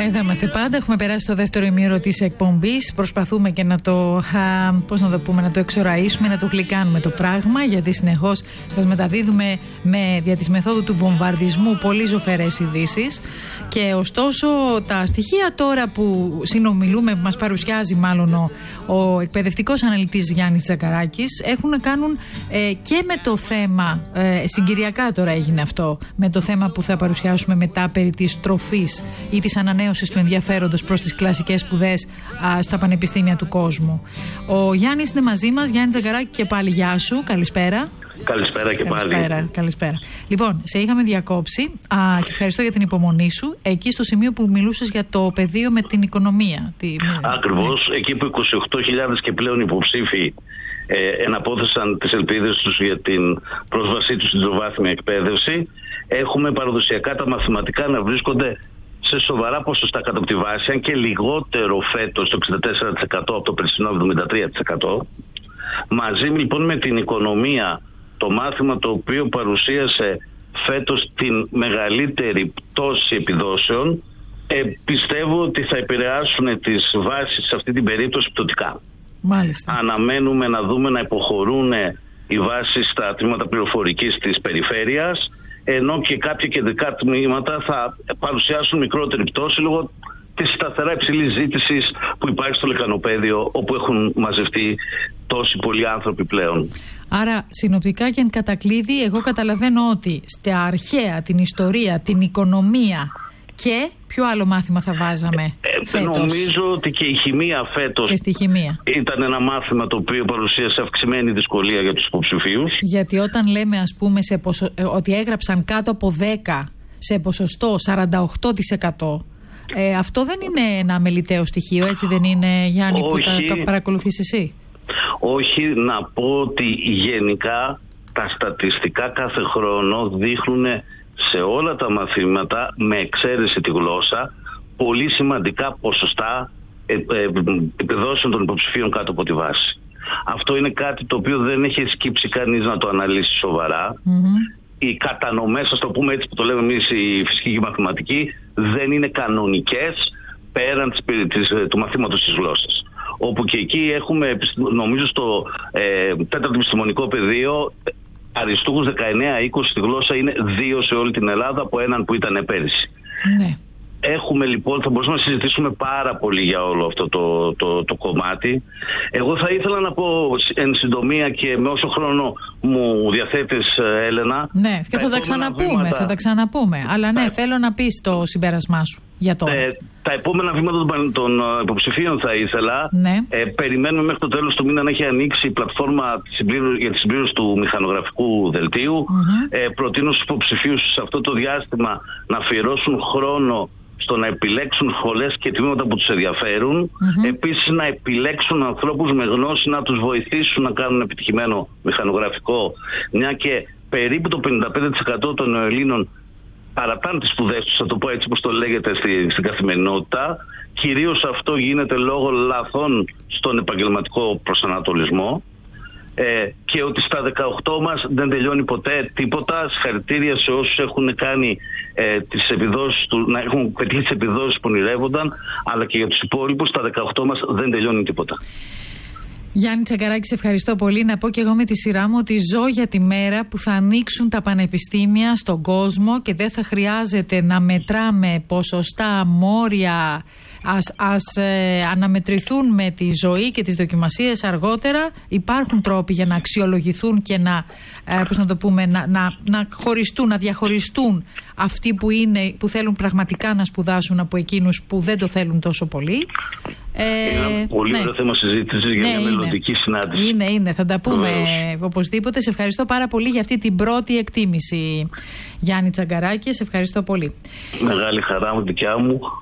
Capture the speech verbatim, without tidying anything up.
Εδώ είμαστε πάντα. Έχουμε περάσει το δεύτερο ημίωρο της εκπομπής. Προσπαθούμε και να το, α, πώς να το πούμε, να το εξοραίσουμε, να το γλυκάνουμε το πράγμα, γιατί συνεχώς σας μεταδίδουμε με, δια της μεθόδου του βομβαρδισμού πολύ ζωφερές ειδήσεις. Και ωστόσο τα στοιχεία τώρα που συνομιλούμε, που μας παρουσιάζει μάλλον ο, ο εκπαιδευτικός αναλυτής Γιάννης Τζακαράκης, έχουν να κάνουν ε, και με το θέμα, ε, συγκυριακά τώρα έγινε αυτό, με το θέμα που θα παρουσιάσουμε μετά περί της τροφής ή της ανανέωσης του ενδιαφέροντος προς τις κλασικές σπουδές α, στα πανεπιστήμια του κόσμου. Ο Γιάννης είναι μαζί μας. Γιάννη Τζακαράκη, και πάλι γεια σου, καλησπέρα. Καλησπέρα και καλησπέρα, πάλι. Καλησπέρα. Λοιπόν, σε είχαμε διακόψει α, και ευχαριστώ για την υπομονή σου εκεί στο σημείο που μιλούσες για το πεδίο με την οικονομία. Τη... Ακριβώς, ναι. Εκεί που είκοσι οκτώ χιλιάδες και πλέον υποψήφοι ε, εναπόθεσαν τις ελπίδες τους για την πρόσβασή τους στην τροβάθμια εκπαίδευση, έχουμε παραδοσιακά τα μαθηματικά να βρίσκονται σε σοβαρά ποσοστά κάτω από τη βάση, αν και λιγότερο φέτος, το εξήντα τέσσερα τοις εκατό από το περσινό εβδομήντα τρία τοις εκατό. Μαζί λοιπόν με την οικονομία, το μάθημα το οποίο παρουσίασε φέτος την μεγαλύτερη πτώση επιδόσεων, ε, πιστεύω ότι θα επηρεάσουν τις βάσεις σε αυτή την περίπτωση πτωτικά. Μάλιστα. Αναμένουμε να δούμε να υποχωρούν οι βάσεις στα τμήματα πληροφορικής της περιφέρειας, ενώ και κάποια κεντρικά τμήματα θα παρουσιάσουν μικρότερη πτώση λόγω της σταθερά υψηλής ζήτησης που υπάρχει στο λεκανοπαίδιο, όπου έχουν μαζευτεί τόσοι πολλοί άνθρωποι πλέον. Άρα, συνοπτικά και εν κατακλείδη, εγώ καταλαβαίνω ότι στα αρχαία, την ιστορία, την οικονομία και ποιο άλλο μάθημα θα βάζαμε ε, φέτος? Νομίζω ότι και η χημεία φέτος και στη χημεία ήταν ένα μάθημα το οποίο παρουσίασε αυξημένη δυσκολία για τους υποψηφίους. Γιατί όταν λέμε, ας πούμε, σε ποσο... ότι έγραψαν κάτω από δέκα σε ποσοστό σαράντα οκτώ τοις εκατό, ε, αυτό δεν είναι ένα αμεληταίο στοιχείο, έτσι δεν είναι, Γιάννη? Όχι, που τα παρακολουθείς εσύ? Όχι, να πω ότι γενικά τα στατιστικά κάθε χρόνο δείχνουν σε όλα τα μαθήματα, με εξαίρεση τη γλώσσα, πολύ σημαντικά ποσοστά ε, ε, επιδόσεων των υποψηφίων κάτω από τη βάση. Αυτό είναι κάτι το οποίο δεν έχει σκύψει κανείς να το αναλύσει σοβαρά. Mm-hmm. Οι κατανομές, ας το πούμε έτσι που το λέμε εμείς οι φυσικοί και οι μαθηματικοί, δεν είναι κανονικές πέραν της, της, του μαθήματος της γλώσσας. Όπου και εκεί έχουμε, νομίζω στο ε, τέταρτο επιστημονικό πεδίο, αριστούχους δεκαεννέα είκοσι, τη γλώσσα είναι δύο σε όλη την Ελλάδα από έναν που ήταν πέρυσι. Ναι. Έχουμε λοιπόν, θα μπορούσαμε να συζητήσουμε πάρα πολύ για όλο αυτό το, το, το κομμάτι. Εγώ θα ήθελα να πω εν συντομία και με όσο χρόνο μου διαθέτεις, Έλενα. Ναι, και θα τα ξαναπούμε, βήματα, θα τα ξαναπούμε. Αλλά ναι, τα... θέλω να πεις το συμπέρασμά σου για τώρα. Ε, τα επόμενα βήματα των, των υποψηφίων θα ήθελα. Ναι. Ε, περιμένουμε μέχρι το τέλος του μήνα να έχει ανοίξει η πλατφόρμα για τη συμπλήρωση του μηχανογραφικού δελτίου. Mm-hmm. Ε, προτείνω στους υποψηφίους σε αυτό το διάστημα να αφιερώσουν χρόνο στο να επιλέξουν σχολές και τμήματα που τους ενδιαφέρουν. Mm-hmm. Επίσης να επιλέξουν ανθρώπους με γνώση να τους βοηθήσουν να κάνουν επιτυχημένο μηχανογραφικό, μια και περίπου το πενήντα πέντε τοις εκατό των Ελλήνων παρατάνε τις σπουδές τους, θα το πω έτσι όπως το λέγεται στη, στην καθημερινότητα. Κυρίως αυτό γίνεται λόγω λαθών στον επαγγελματικό προσανατολισμό. Ε, και ότι στα δεκαοκτώ μας δεν τελειώνει ποτέ τίποτα. Συγχαρητήρια σε όσους έχουν κάνει ε, τις επιδόσεις του, να έχουν πετύχει τις επιδόσεις που ονειρεύονταν, αλλά και για τους υπόλοιπους στα δεκαοκτώ μας δεν τελειώνει τίποτα. Γιάννη Τζακαράκη, σε ευχαριστώ πολύ. Να πω και εγώ με τη σειρά μου ότι ζω για τη μέρα που θα ανοίξουν τα πανεπιστήμια στον κόσμο και δεν θα χρειάζεται να μετράμε ποσοστά, μόρια. Ας, ας ε, αναμετρηθούν με τη ζωή και τις δοκιμασίες αργότερα. Υπάρχουν τρόποι για να αξιολογηθούν και να, ε, πώς να το πούμε, να, να, να χωριστούν, να διαχωριστούν αυτοί που, είναι, που θέλουν πραγματικά να σπουδάσουν από εκείνους που δεν το θέλουν τόσο πολύ. Ε, είναι ένα πολύ ωραίο, ναι, θέμα συζήτησης για, ναι, μια μελλοντική συνάντηση. Είναι, είναι, θα τα πούμε ε, οπωσδήποτε. Σε ευχαριστώ πάρα πολύ για αυτή την πρώτη εκτίμηση, Γιάννη Τζακαράκη. Σε ευχαριστώ πολύ. Μεγάλη χαρά μου, δικιά μου.